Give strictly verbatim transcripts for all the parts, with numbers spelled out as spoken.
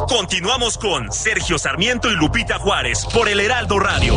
Continuamos con Sergio Sarmiento y Lupita Juárez por el Heraldo Radio.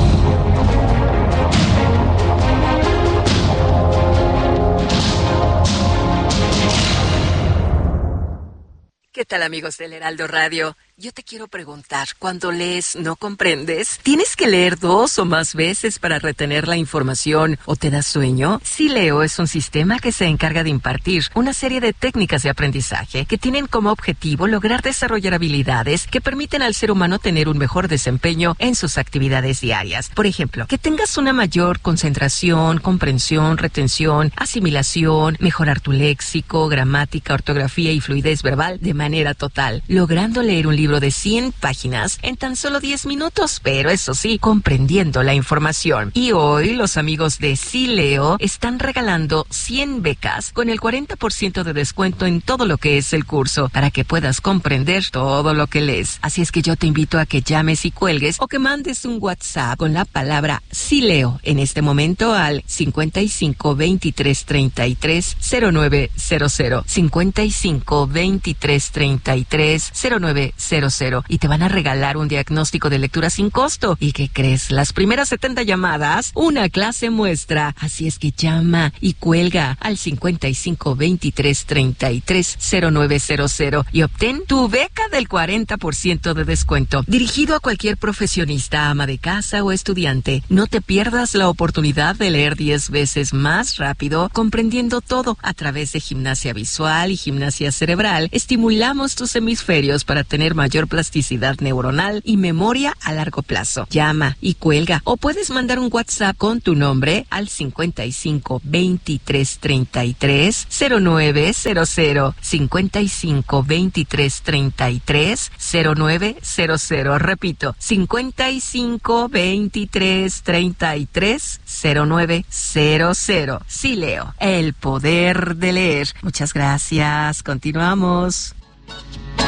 ¿Qué tal, amigos del Heraldo Radio? Yo te quiero preguntar, cuando lees ¿no comprendes? ¿Tienes que leer dos o más veces para retener la información o te da sueño? Sileo es un sistema que se encarga de impartir una serie de técnicas de aprendizaje que tienen como objetivo lograr desarrollar habilidades que permiten al ser humano tener un mejor desempeño en sus actividades diarias. Por ejemplo, que tengas una mayor concentración, comprensión, retención, asimilación, mejorar tu léxico, gramática, ortografía y fluidez verbal de manera total, logrando leer un libro de cien páginas en tan solo diez minutos, pero eso sí, comprendiendo la información. Y hoy los amigos de Sileo están regalando cien becas con el cuarenta por ciento de descuento en todo lo que es el curso para que puedas comprender todo lo que lees. Así es que yo te invito a que llames y cuelgues o que mandes un WhatsApp con la palabra Sileo en este momento al cincuenta y cinco, veintitrés, treinta y tres, cero nueve cero cero, cincuenta y cinco, veintitrés, treinta y tres, cero nueve cero cero y te van a regalar un diagnóstico de lectura sin costo. ¿Y qué crees? Las primeras setenta llamadas, una clase muestra. Así es que llama y cuelga al cincuenta y cinco, veintitrés, treinta y tres, cero nueve cero cero y obtén tu beca del cuarenta por ciento de descuento. Dirigido a cualquier profesionista, ama de casa o estudiante. No te pierdas la oportunidad de leer diez veces más rápido, comprendiendo todo a través de gimnasia visual y gimnasia cerebral. Estimulamos tus hemisferios para tener mayor plasticidad neuronal y memoria a largo plazo. Llama y cuelga o puedes mandar un WhatsApp con tu nombre al cincuenta y cinco, veintitrés, treinta y tres, cero nueve cero cero, cincuenta y cinco, veintitrés, treinta y tres, cero nueve cero cero. Repito, cincuenta y cinco, veintitrés, treinta y tres, cero nueve cero cero. Sileo, el poder de leer. Muchas gracias. Continuamos.